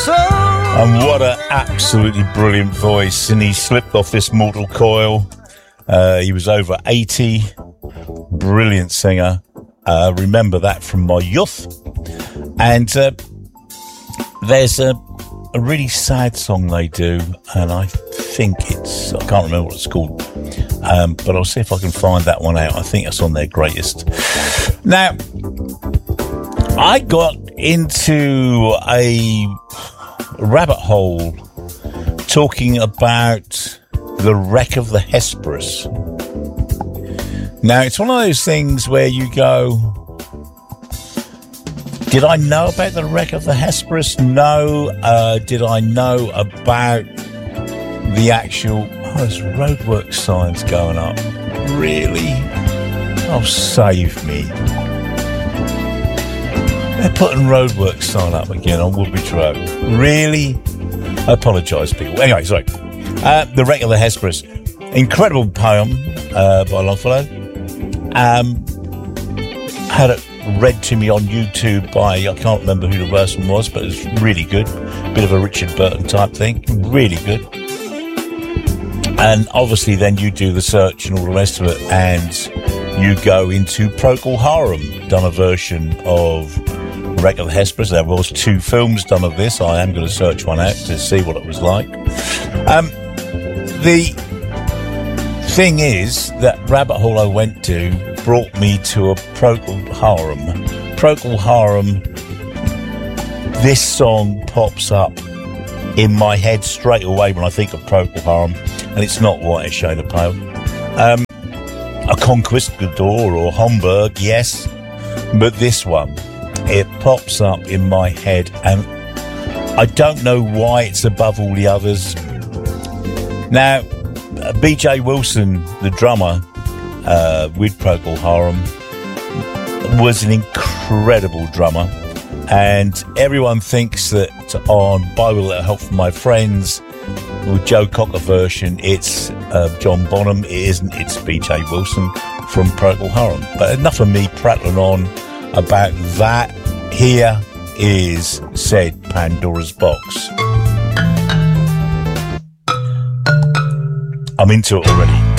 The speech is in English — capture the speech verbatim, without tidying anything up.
And what an absolutely brilliant voice. And he slipped off this mortal coil. Uh, he was over eighty. Brilliant singer. Uh, remember that from my youth. And uh, there's a, a really sad song they do. And I think it's, I can't remember what it's called. Um, but I'll see if I can find that one out. I think it's on their greatest. Now, I got into a rabbit hole talking about the wreck of the Hesperus. Now, it's one of those things where you go, did I know about the wreck of the Hesperus? No. Uh, did I know about the actual... Oh, there's roadwork signs going up. Really? Oh, save me. They're putting roadwork sign up again on Woodbridge Road. Really? I apologise, people. Anyway, sorry. Uh, the Wreck of the Hesperus. Incredible poem uh, by Longfellow. Um, had it read to me on YouTube by, I can't remember who the person was, but it was really good. Bit of a Richard Burton type thing. Really good. And obviously then you do the search and all the rest of it, and you go into Procol Harum, done a version of Wreck of the Hesperus. There was two films done of this. I am going to search one out to see what it was like. Um, the thing is, that rabbit hole I went to brought me to a Procol Harum. Procol Harum, this song pops up in my head straight away when I think of Procol Harum, and it's not Whitish Shade of Pale. Um, a Conquistador or Homburg, yes, but this one, it pops up in my head, and I don't know why it's above all the others. Now, B J Wilson, the drummer uh, with Procol Harum, was an incredible drummer, and everyone thinks that on Buy With a Little Help From My Friends, with Joe Cocker version, it's uh, John Bonham. It isn't, it's B J Wilson from Procol Harum. But enough of me prattling on about that. Here is said Pandora's Box. I'm into it already.